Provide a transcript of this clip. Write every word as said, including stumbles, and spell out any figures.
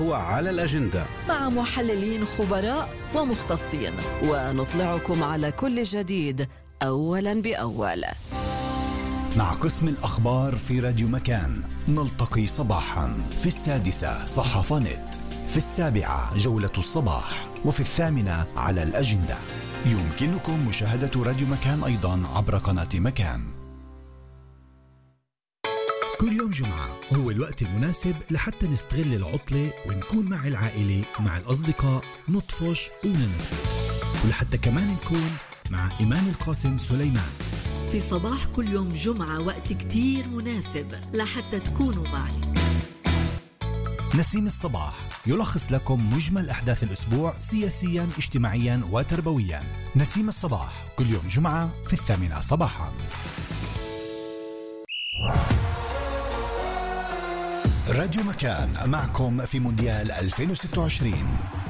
هو على الأجندة مع محللين خبراء ومختصين، ونطلعكم على كل جديد أولا بأول. مع قسم الأخبار في راديو مكان، نلتقي صباحا في السادسة صحافة نت، في السابعة جولة الصباح، وفي الثامنة على الأجندة. يمكنكم مشاهدة راديو مكان أيضا عبر قناة مكان. كل يوم جمعة هو الوقت المناسب لحتى نستغل العطلة ونكون مع العائلة مع الأصدقاء، نطفش وننبسط، ولحتى كمان نكون مع إيمان القاسم سليمان في صباح كل يوم جمعة. وقت كتير مناسب لحتى تكونوا معي. نسيم الصباح يلخص لكم مجمل أحداث الأسبوع سياسيا، اجتماعيا وتربويا. نسيم الصباح كل يوم جمعة في الثامنة صباحا. راديو مكان معكم في مونديال ألفين وستة وعشرين.